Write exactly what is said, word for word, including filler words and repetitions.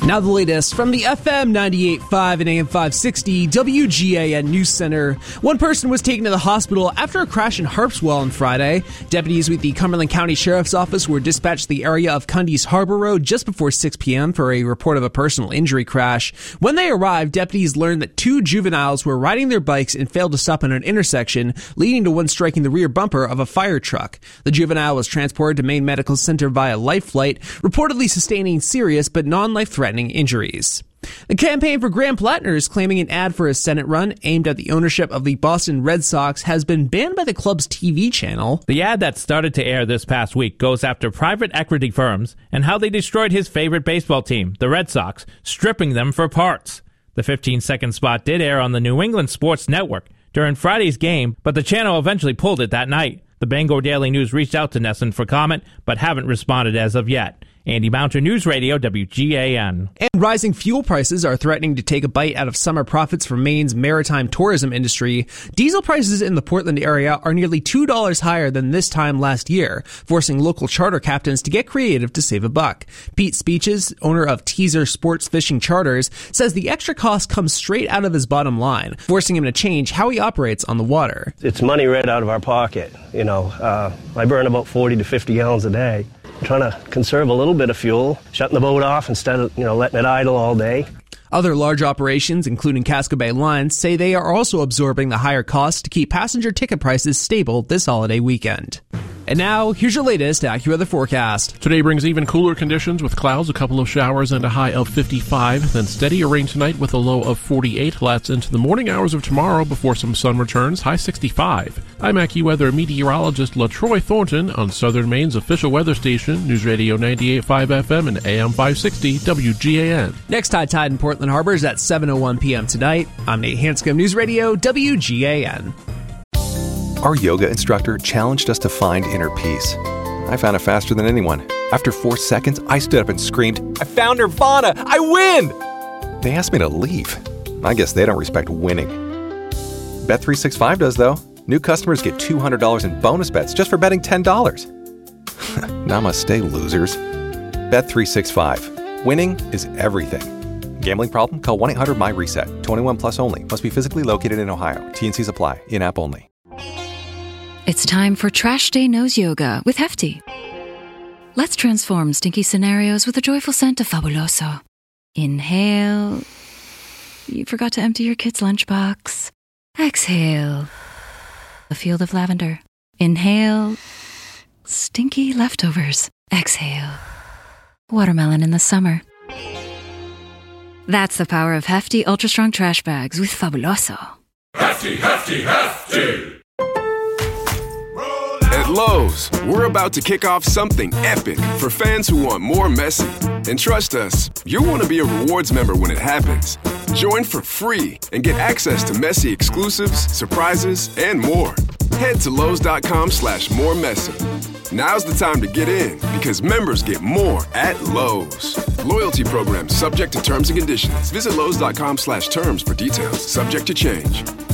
Now the latest from the F M ninety-eight point five and A M five sixty W G A N News Center. One person was taken to the hospital after a crash in Harpswell on Friday. Deputies with the Cumberland County Sheriff's Office were dispatched to the area of Cundy's Harbor Road just before six p.m. for a report of a personal injury crash. When they arrived, deputies learned that two juveniles were riding their bikes and failed to stop at an intersection, leading to one striking the rear bumper of a fire truck. The juvenile was transported to Maine Medical Center via life flight, reportedly sustaining serious but non-life-threatening injuries. The campaign for Graham Plattner is claiming an ad for a Senate run aimed at the ownership of the Boston Red Sox has been banned by the club's T V channel. The ad that started to air this past week goes after private equity firms and how they destroyed his favorite baseball team, the Red Sox, stripping them for parts. The fifteen-second spot did air on the New England Sports Network during Friday's game, but the channel eventually pulled it that night. The Bangor Daily News reached out to Nesson for comment, but haven't responded as of yet. Andy Mounter, News Radio, W G A N. And rising fuel prices are threatening to take a bite out of summer profits for Maine's maritime tourism industry. Diesel prices in the Portland area are nearly two dollars higher than this time last year, forcing local charter captains to get creative to save a buck. Pete Speeches, owner of Teaser Sports Fishing Charters, says the extra cost comes straight out of his bottom line, forcing him to change how he operates on the water. It's money right out of our pocket. You know, uh, I burn about forty to fifty gallons a day. Trying to conserve a little bit of fuel, shutting the boat off instead of, you know, letting it idle all day. Other large operations, including Casco Bay Lines, say they are also absorbing the higher costs to keep passenger ticket prices stable this holiday weekend. And now, here's your latest AccuWeather forecast. Today brings even cooler conditions with clouds, a couple of showers, and a high of fifty-five. Then steadier rain tonight with a low of forty-eight. That's into the morning hours of tomorrow before some sun returns, high sixty-five. I'm AccuWeather meteorologist LaTroy Thornton on Southern Maine's official weather station, News Radio ninety-eight point five F M and A M five sixty W G A N. Next high tide in Portland Harbor is at seven oh one p.m. tonight. I'm Nate Hanscom, News Radio W G A N. Our yoga instructor challenged us to find inner peace. I found it faster than anyone. After four seconds, I stood up and screamed, "I found Nirvana! I win!" They asked me to leave. I guess they don't respect winning. Bet three sixty-five does, though. New customers get two hundred dollars in bonus bets just for betting ten dollars. Namaste, losers. Bet three sixty-five. Winning is everything. Gambling problem? Call one eight hundred M Y reset. twenty-one plus only. Must be physically located in Ohio. T and C's apply. In-app only. It's time for Trash Day Nose Yoga with Hefty. Let's transform stinky scenarios with a joyful scent of Fabuloso. Inhale. You forgot to empty your kid's lunchbox. Exhale. A field of lavender. Inhale. Stinky leftovers. Exhale. Watermelon in the summer. That's the power of Hefty Ultra Strong Trash Bags with Fabuloso. Hefty, Hefty, Hefty! At Lowe's, we're about to kick off something epic for fans who want more messy. And trust us, you'll want to be a rewards member when it happens. Join for free and get access to messy exclusives, surprises, and more. Head to Lowe's.com slash more messy. Now's the time to get in because members get more at Lowe's. Loyalty program subject to terms and conditions. Visit Lowe's.com slash terms for details. Subject to change.